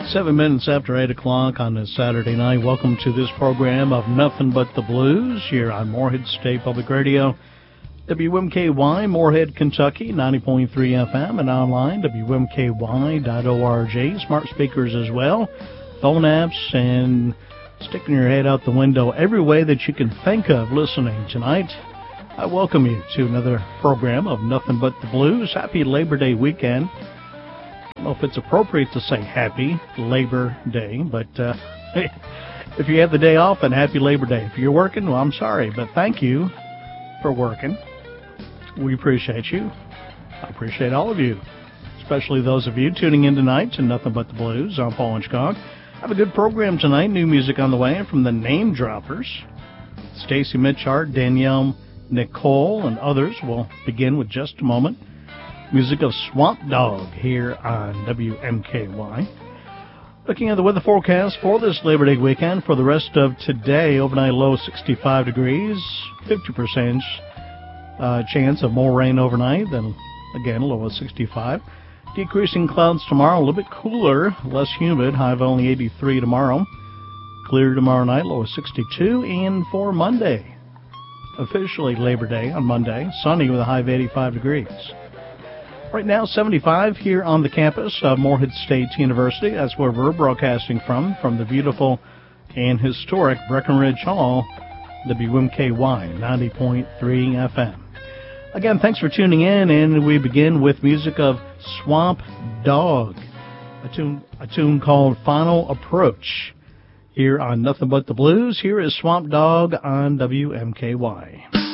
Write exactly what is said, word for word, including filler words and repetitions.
Seven minutes after eight o'clock on this Saturday night. Welcome to this program of Nothing But the Blues here on Morehead State Public Radio, W M K Y, Morehead, Kentucky, ninety point three F M, and online, W M K Y dot org. Smart speakers as well, phone apps, and sticking your head out the window every way that you can think of listening tonight. I welcome you to another program of Nothing But the Blues. Happy Labor Day weekend. I don't know if it's appropriate to say Happy Labor Day, but uh, if you have the day off, then Happy Labor Day. If you're working, well, I'm sorry, but thank you for working. We appreciate you. I appreciate all of you, especially those of you tuning in tonight to Nothing But the Blues. I'm Paul Inchcock. I have a good program tonight. New music on the way from the Name Droppers. Stacy Mitchard, Danielle Nicole, and others will begin with just a moment. Music of Swamp Dogg here on W M K Y. Looking at the weather forecast for this Labor Day weekend for the rest of today, overnight low sixty-five degrees, fifty percent uh, chance of more rain overnight, then again low of sixty-five. Decreasing clouds tomorrow, a little bit cooler, less humid, high of only eighty-three tomorrow. Clear tomorrow night, low of sixty-two, and for Monday, officially Labor Day on Monday, sunny with a high of eighty-five degrees. Right now, seventy-five here on the campus of Morehead State University. That's where we're broadcasting from, from the beautiful and historic Breckenridge Hall, W M K Y ninety point three F M. Again, thanks for tuning in, and we begin with music of Swamp Dogg, a tune, a tune called Final Approach. Here on Nothing But the Blues, here is Swamp Dogg on W M K Y.